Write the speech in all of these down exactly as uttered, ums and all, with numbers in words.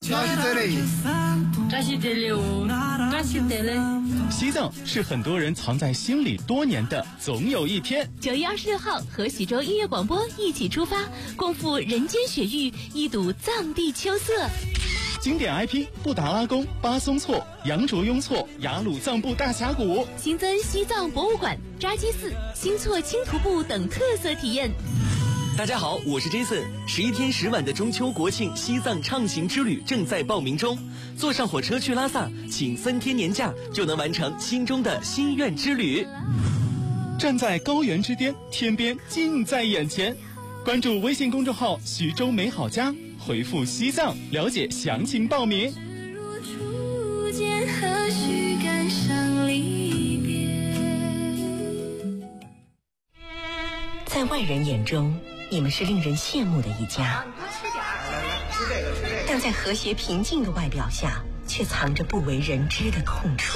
西藏是很多人藏在心里多年的总有一天。 九月二十六号，和喜洲音乐广播一起出发，共赴人间雪域，一睹藏地秋色。 经典 I P 布达拉宫、巴松措、羊卓雍措、雅鲁藏布大峡谷， 新增西藏博物馆、扎基寺、新措轻徒步等特色体验。 大家好，我是 Jason。十一天十晚的中秋国庆西藏畅行之旅正在报名中，坐上火车去拉萨，请三天年假就能完成心中的心愿之旅。 站在高原之巅，天边近在眼前。关注微信公众号徐州美好家，回复西藏了解详情报名。 在外人眼中，你们是令人羡慕的一家，但在和谐平静的外表下，却藏着不为人知的痛楚。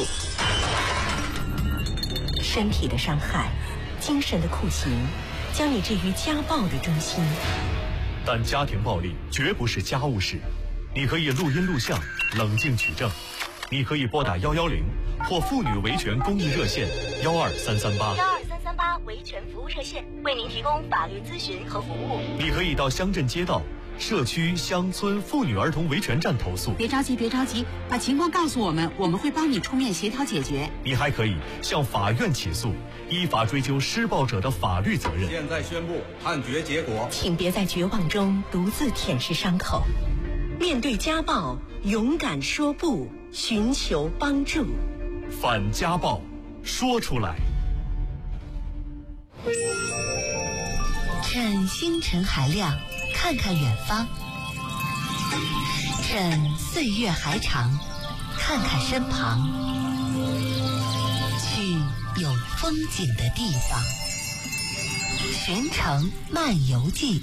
身体的伤害，精神的酷刑，将你置于家暴的中心。 但家庭暴力绝不是家务事，你可以录音录像，冷静取证。你可以拨打幺幺零或妇女维权公益热线幺二三三八。 幺二三三八维权服务热线为您提供法律咨询和服务。 你可以到乡镇街道、社区、乡村妇女儿童维权站投诉。 别着急，别着急，把情况告诉我们，我们会帮你出面协调解决。 你还可以向法院起诉，依法追究施暴者的法律责任。 现在宣布判决结果。 请别在绝望中独自舔舐伤口，面对家暴，勇敢说不，寻求帮助。 反家暴，说出来。 趁星辰还亮，看看远方；趁岁月还长，看看身旁。去有风景的地方，寻城漫游记。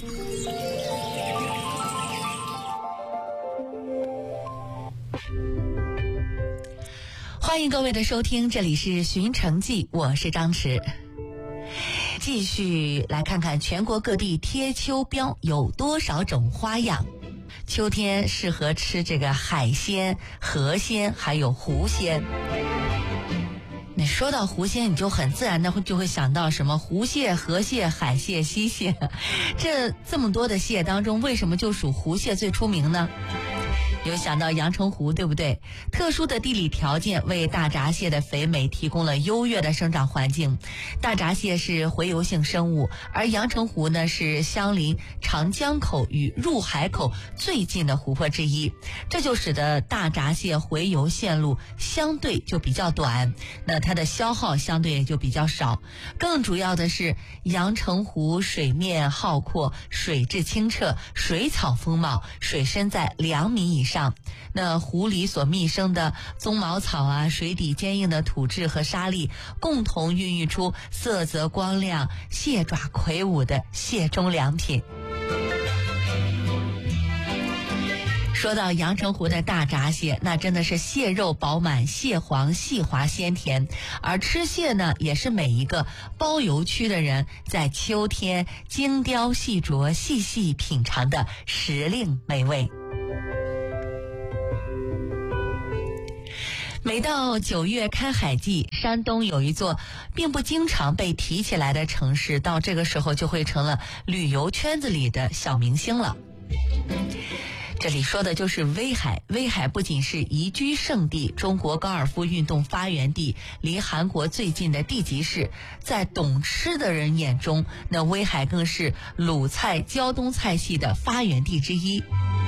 欢迎各位的收听，这里是寻城记，我是张弛。继续来看看全国各地贴秋膘有多少种花样。秋天适合吃这个海鲜、河鲜还有湖鲜。你说到湖鲜，你就很自然的会就会想到什么湖蟹、河蟹、海蟹、溪蟹。这这么多的蟹当中，为什么就属湖蟹最出名呢？有想到阳澄湖，对不对？特殊的地理条件为大闸蟹的肥美提供了优越的生长环境。大闸蟹是洄游性生物，而阳澄湖呢是相邻长江口与入海口最近的湖泊之一，这就使得大闸蟹洄游线路相对就比较短，那它的消耗相对也就比较少。更主要的是，阳澄湖水面浩阔，水质清澈，水草丰茂，水深在两米以上。那湖里所密生的鬃毛草啊，水底坚硬的土质和沙粒，共同孕育出色泽光亮、蟹爪魁梧的蟹中良品。说到阳澄湖的大闸蟹，那真的是蟹肉饱满，蟹黄细滑鲜甜，而吃蟹呢，也是每一个包邮区的人在秋天精雕细琢、细细品尝的时令美味。每到九月开海季，山东有一座并不经常被提起来的城市，到这个时候就会成了旅游圈子里的小明星了。这里说的就是威海。威海不仅是宜居胜地、中国高尔夫运动发源地，离韩国最近的地级市，在懂吃的人眼中，那威海更是鲁菜、胶东菜系的发源地之一。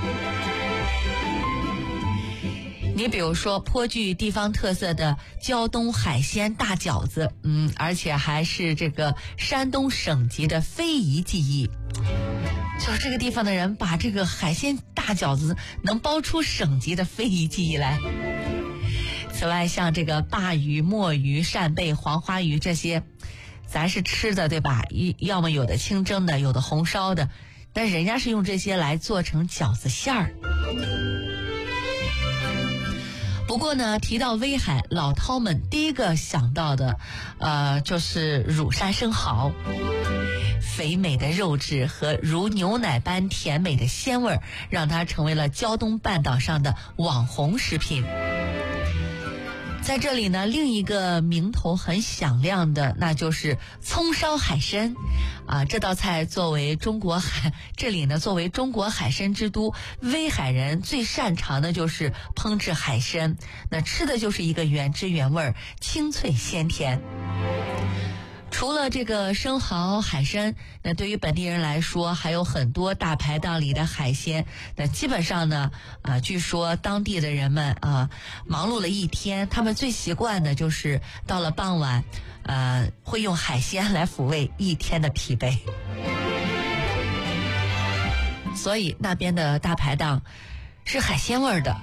你比如说颇具地方特色的胶东海鲜大饺子，嗯，而且还是这个山东省级的非遗技艺。就是这个地方的人把这个海鲜大饺子能包出省级的非遗技艺来。此外，像这个鲅鱼、墨鱼、扇贝、黄花鱼这些，咱是吃的对吧？要么有的清蒸的，有的红烧的，但人家是用这些来做成饺子馅儿。不过呢，提到威海，老饕们第一个想到的，呃，就是乳山生蚝。 肥美的肉质和如牛奶般甜美的鲜味，让它成为了胶东半岛上的网红食品。在这里呢，另一个名头很响亮的，那就是葱烧海参啊。这道菜作为中国海这里呢，作为中国海参之都，威海人最擅长的就是烹制海参，那吃的就是一个原汁原味，清脆鲜甜。除了这个生蚝海参，那对于本地人来说，还有很多大排档里的海鲜。那基本上呢，啊，据说当地的人们啊，忙碌了一天，他们最习惯的就是到了傍晚，呃，会用海鲜来抚慰一天的疲惫。所以那边的大排档是海鲜味儿的。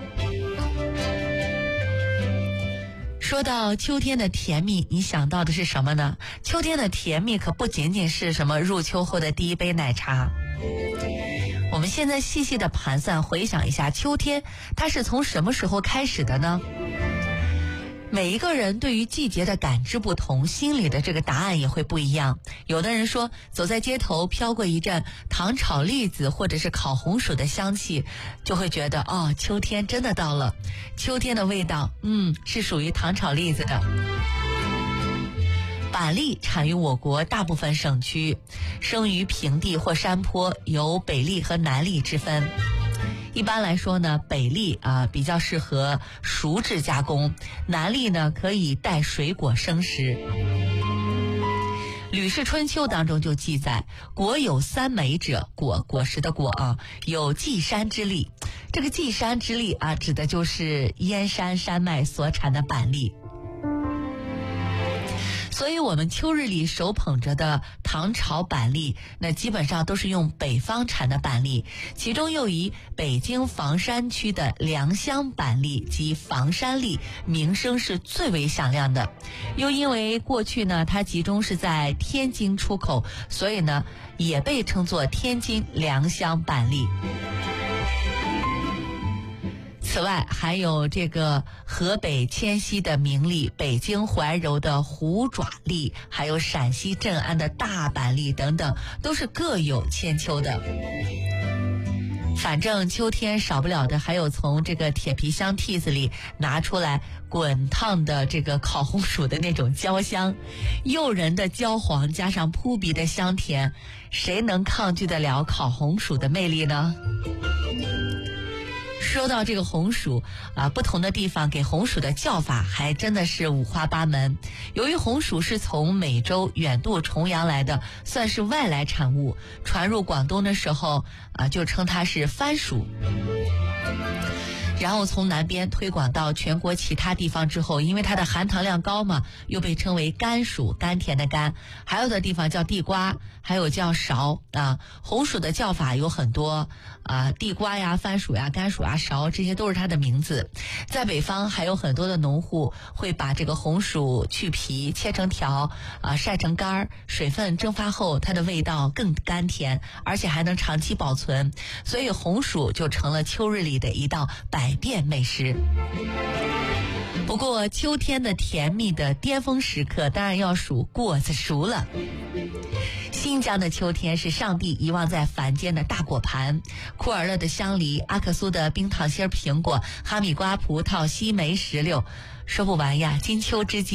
说到秋天的甜蜜，你想到的是什么呢？秋天的甜蜜可不仅仅是什么入秋后的第一杯奶茶。我们现在细细的盘算回想一下，秋天它是从什么时候开始的呢？每一个人对于季节的感知不同，心里的这个答案也会不一样。有的人说，走在街头飘过一阵糖炒栗子或者是烤红薯的香气，就会觉得哦，秋天真的到了。秋天的味道，嗯，是属于糖炒栗子的。板栗产于我国大部分省区，生于平地或山坡，有北栗和南栗之分。一般来说呢，北栗啊比较适合熟制加工，南栗呢可以带水果生食。《吕氏春秋》当中就记载，果有三美者，果果实的果啊，有稷山之栗。这个稷山之栗啊，指的就是燕山山脉所产的板栗。所以我们秋日里手捧着的糖炒板栗，那基本上都是用北方产的板栗，其中又以北京房山区的良乡板栗及房山栗名声是最为响亮的。又因为过去呢，它集中是在天津出口，所以呢，也被称作天津良乡板栗。此外，还有这个河北迁西的名栗，北京怀柔的虎爪栗，还有陕西镇安的大板栗等等，都是各有千秋的。反正秋天少不了的还有从这个铁皮箱屉子里拿出来滚烫的这个烤红薯的那种焦香，诱人的焦黄加上扑鼻的香甜，谁能抗拒得了烤红薯的魅力呢？说到这个红薯啊，不同的地方给红薯的叫法还真的是五花八门。由于红薯是从美洲远渡重洋来的，算是外来产物，传入广东的时候啊，就称它是番薯。然后从南边推广到全国其他地方之后，因为它的含糖量高嘛，又被称为甘薯，甘甜的甘。还有的地方叫地瓜，还有叫芍啊。红薯的叫法有很多啊，地瓜呀、番薯呀、甘薯呀、芍，这些都是它的名字。在北方还有很多的农户会把这个红薯去皮，切成条啊，晒成干儿，水分蒸发后，它的味道更甘甜，而且还能长期保存。所以红薯就成了秋日里的一道百变美食。不过秋天的甜蜜的巅峰时刻当然要数果子熟了。新疆的秋天是上帝遗忘在凡间的大果盘，库尔勒的香梨，阿克苏的冰糖心苹果，哈密瓜、葡萄、西梅、石榴，说不完呀。金秋之际